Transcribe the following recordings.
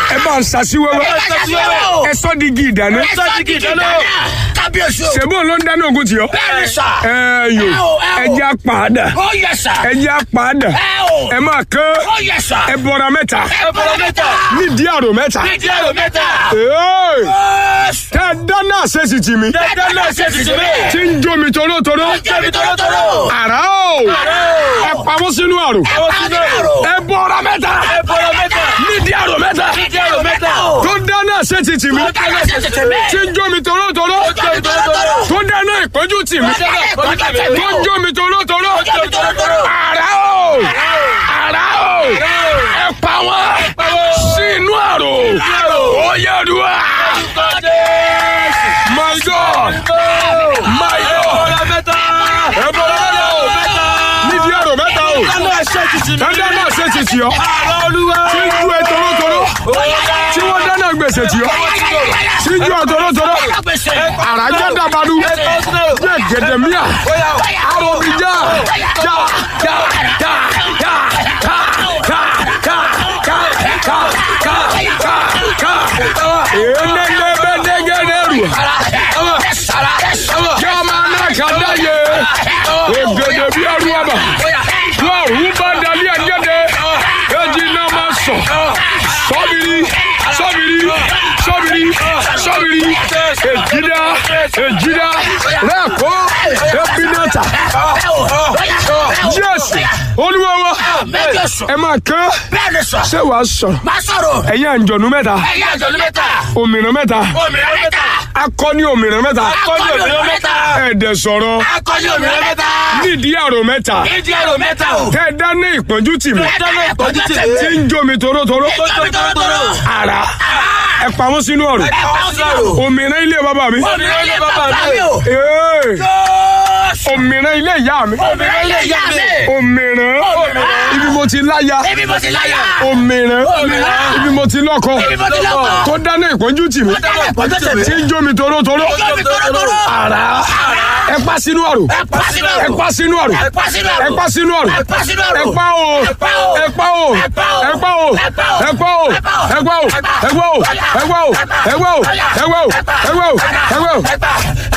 ẹ bá ń sàṣíwẹ́wẹ́ ẹ sọ́ di igi ìdáná ṣèbó ló ń dáná ogun tì ọ́ ẹjẹ́ àpàdà ẹ máa kán ẹ bọ́ra mẹ́ta nídìí àrò mẹ́ta tẹ dáná àṣẹ́sì tì mí tí ń jó mi torótoró àrà ó ẹ pamọ́ sínú àrò ẹ bọ́ra mẹ́ta nídìí àrò mẹ́ta tó dáná àṣẹ́sì tì mí tí ń jó mi torótoró tó dáná ìpọ́njú tì mí tó ń jó mi torótoró àrà ó ẹ pa wọ́n sínú àrò ó yẹ dùwà. My God! Ẹ bọ́ra mẹ́ta o nídìí àrò mẹ́ta o dáná ṣe ti tì ọ́ tí ń ju ẹ torótoró tí wọ́n dáná gbèsè tì ọ́ tí ń ju ẹ torótoró àràjẹ́ dàbàdù jẹ́ gẹ̀dẹ̀míà àròbíjà Egede bí arúgbó wọ́n rú bá dalí ẹ̀jẹ̀dẹ̀ ẹ̀jì náà máa sọ sọ́bìrì èjìdá lẹ́ẹ̀kọ́ ẹ̀pínẹ́ta Jésù Olúwa wa ẹ máa kán ṣé wàá sọ̀rọ̀ ẹ̀yin àǹjọ̀nú mẹ́ta òmìnira mẹ́ta akọni òmìnira mẹ́ta ẹ̀dẹ̀ sọ̀rọ̀ nídìí àrò mẹ́ta tẹ́ dáná ìpọ́njú tì mí tí ń jó mi torótoró àrà ẹ pamọ́ sínú ọ̀rọ̀ òmìnira ilé bàbá mi òmìnira ilé ìyá mi òmìnira ibi mo ti láya òmìnira ibi mo ti lọ́kọ tó dáná ìpọ́njú tì mí tí ń jó mi torótoró àrà ẹ pa sínú ọ̀rọ̀ ẹ pa sínú ọ̀rọ̀ ẹ pa sínú ọ̀rọ̀ ẹ pa o ẹ pa o ẹ pa o ẹ pa o ẹ pa o ẹ pa o ẹ pa o ẹ pa o ẹ pa o ẹ pa o ẹ pa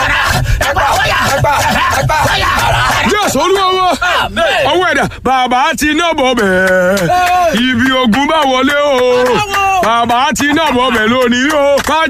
o. Jésù Olúwa wa ọwọ́ ẹ̀dá bàbá ti ná bọ̀ bẹ́ẹ̀ ibi ogun bá wọlé o bàbá ti ná bọ̀ bẹ́ẹ̀ lónìí o.